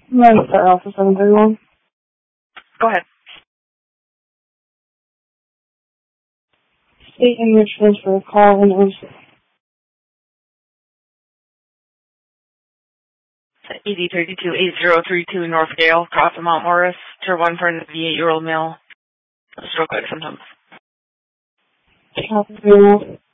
No, start off with 731. Go ahead. State in which was for a call and it was ED328032 Northgale, Cross of Mount Morris, Tier 1 for an 58-year-old male. Stroke like symptoms. Copy.